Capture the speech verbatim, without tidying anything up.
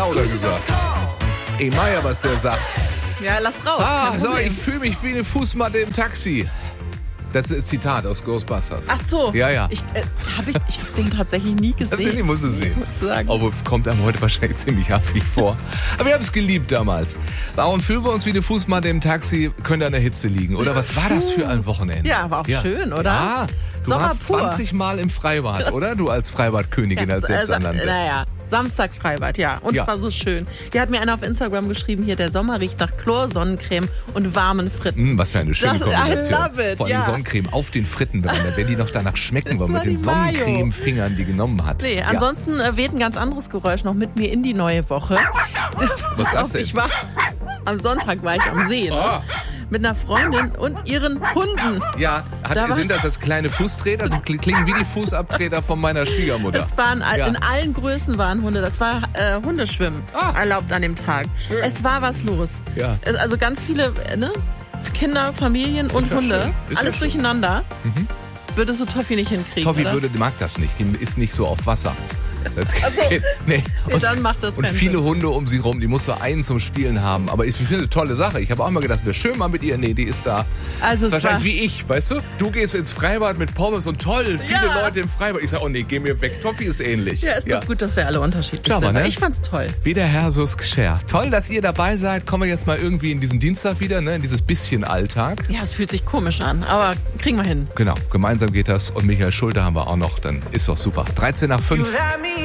lauter gesagt. Ey, Meier, was der sagt. Ja, lass raus. Ah, so, ich fühle mich wie eine Fußmatte im Taxi. Das ist Zitat aus Ghostbusters. Ach so. Ja, ja. Ich, äh, hab ich, ich habe den tatsächlich nie gesehen. Das den musst du sehen. Muss sagen. Aber kommt einem heute wahrscheinlich ziemlich affig vor. Aber wir haben es geliebt damals. Warum fühlen wir uns wie eine Fußmatte im Taxi? Könnte an der Hitze liegen. Oder was war das für ein Wochenende? Ja, war auch ja. schön, oder? Ja, du Sommer warst pur. zwanzig Mal im Freibad, oder? Du als Freibadkönigin, als äh, Selbsternannte. Naja, Samstag Freibad, ja. Und Ja. es war so schön. Hier hat mir einer auf Instagram geschrieben, hier der Sommer riecht nach Chlor, Sonnencreme und warmen Fritten. Mm, was für eine schöne Das- I Kombination. love it, Vor allem ja. die Sonnencreme auf den Fritten, wenn, wenn die noch danach schmecken, Das weil mit war den die Mayo. Sonnencreme-Fingern die genommen hat. Nee, Ja. ansonsten äh, weht ein ganz anderes Geräusch noch mit mir in die neue Woche. Was ist das denn? Ich war, am Sonntag war ich am See, ne? Ah. Mit einer Freundin und ihren Hunden. Ja, hat, Da war- sind das das kleine Fußtreter? Das klingen wie die Fußabtreter von meiner Schwiegermutter. Es waren all- Ja. in allen Größen waren Hunde. Das war äh, Hundeschwimmen Ah. erlaubt an dem Tag. Schön. Es war was los. Ja. Es- Also ganz viele äh, ne? Kinder, Familien und ja Hunde. schön. Ist ja Alles schön. durcheinander. Würde so Toffi nicht hinkriegen. Toffi oder? würde, mag das nicht. Die ist nicht so auf Wasser. Das Ach so. geht, nee. Ja, dann macht das Und keinen viele Sinn. Hunde um sie rum, die muss so einen zum Spielen haben. Aber ich finde eine tolle Sache. Ich habe auch immer gedacht, wäre schön mal mit ihr. Nee, die ist da. Also es Wahrscheinlich war, wie ich, weißt du? Du gehst ins Freibad mit Pommes und toll, viele Ja. Leute im Freibad. Ich sage, oh nee, geh mir weg. Toffi ist ähnlich. ja, ist doch gut, dass wir alle unterschiedlich Schau mal, sind. ne? Ich fand's toll. Wie der Herr so Gscher. Toll, dass ihr dabei seid. Kommen wir jetzt mal irgendwie in diesen Dienstag wieder, ne? In dieses bisschen Alltag. Ja, es fühlt sich komisch an, aber kriegen wir hin. Genau, gemeinsam geht das. Und Michael Schulte haben wir auch noch. Dann ist doch super. dreizehn nach fünf. You had me